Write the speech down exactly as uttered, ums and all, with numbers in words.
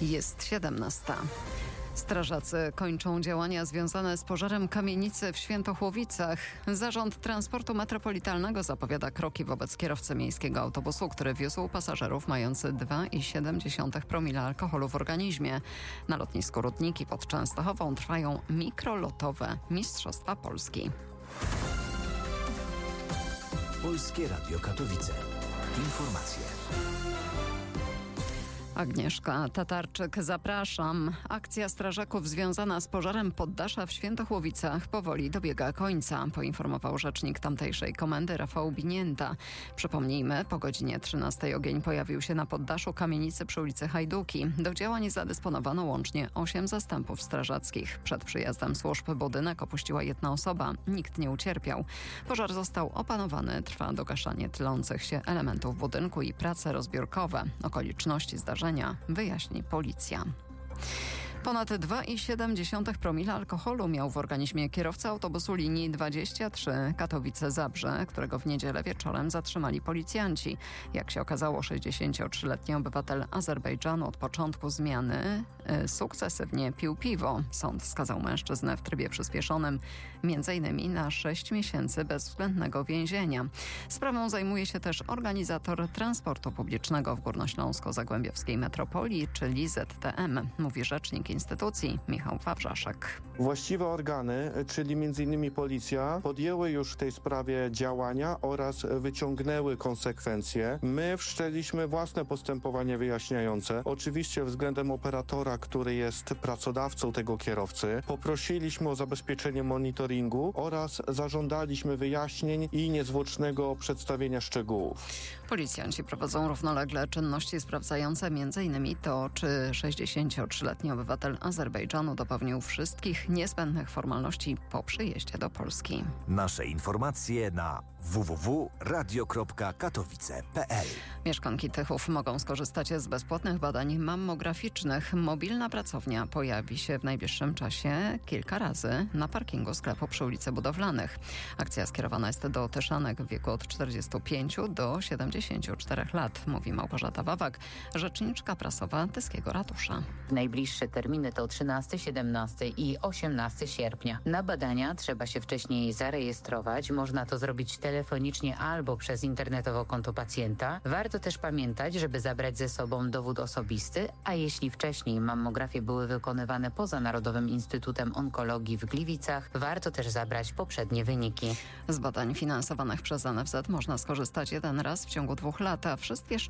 Jest siedemnasta. Strażacy kończą działania związane z pożarem kamienicy w Świętochłowicach. Zarząd Transportu Metropolitalnego zapowiada kroki wobec kierowcy miejskiego autobusu, który wiózł pasażerów mający dwa i siedem dziesiątych promila alkoholu w organizmie. Na lotnisku Rudniki pod Częstochową trwają mikrolotowe Mistrzostwa Polski. Polskie Radio Katowice. Informacje. Agnieszka Tatarczyk, zapraszam. Akcja strażaków związana z pożarem poddasza w Świętochłowicach powoli dobiega końca, poinformował rzecznik tamtejszej komendy Rafał Binięta. Przypomnijmy, po godzinie trzynastej ogień pojawił się na poddaszu kamienicy przy ulicy Hajduki. Do działań zadysponowano łącznie osiem zastępów strażackich. Przed przyjazdem służb budynek opuściła jedna osoba. Nikt nie ucierpiał. Pożar został opanowany. Trwa dogaszanie tlących się elementów budynku i prace rozbiórkowe. Okoliczności zdarzenia wyjaśni policja. Ponad dwa i siedem dziesiątych promila alkoholu miał w organizmie kierowca autobusu linii dwadzieścia trzy Katowice-Zabrze, którego w niedzielę wieczorem zatrzymali policjanci. Jak się okazało, sześćdziesięciotrzyletni obywatel Azerbejdżanu od początku zmiany y, sukcesywnie pił piwo. Sąd skazał mężczyznę w trybie przyspieszonym między innymi na sześć miesięcy bezwzględnego więzienia. Sprawą zajmuje się też organizator transportu publicznego w Górnośląsko-Zagłębiowskiej Metropolii, czyli Z T M, mówi rzecznik instytucji Michał Wawrzaszek. Właściwe organy, czyli między innymi policja, podjęły już w tej sprawie działania oraz wyciągnęły konsekwencje. My wszczęliśmy własne postępowanie wyjaśniające. Oczywiście względem operatora, który jest pracodawcą tego kierowcy, poprosiliśmy o zabezpieczenie monitoringu oraz zażądaliśmy wyjaśnień i niezwłocznego przedstawienia szczegółów. Policjanci prowadzą równolegle czynności sprawdzające między innymi to, czy sześćdziesięciotrzyletni obywatel Azerbejdżanu dopełnił wszystkich niezbędnych formalności po przyjeździe do Polski. Nasze informacje na w w w kropka radio kropka katowice kropka p l. Mieszkanki Tychów mogą skorzystać z bezpłatnych badań mammograficznych. Mobilna pracownia pojawi się w najbliższym czasie kilka razy na parkingu sklepu przy ulicy Budowlanych. Akcja skierowana jest do Tyszanek w wieku od czterdziestu pięciu do siedemdziesięciu czterech lat, mówi Małgorzata Wawak, rzeczniczka prasowa Tyskiego Ratusza. Najbliższe terminy to trzynastego, siedemnastego i osiemnastego sierpnia. Na badania trzeba się wcześniej zarejestrować. Można to zrobić telefonicznie albo przez internetowe konto pacjenta. Warto też pamiętać, żeby zabrać ze sobą dowód osobisty, a jeśli wcześniej mammografie były wykonywane poza Narodowym Instytutem Onkologii w Gliwicach, warto też zabrać poprzednie wyniki. Z badań finansowanych przez N F Z można skorzystać jeden raz w ciągu dwóch lat, a wszystkie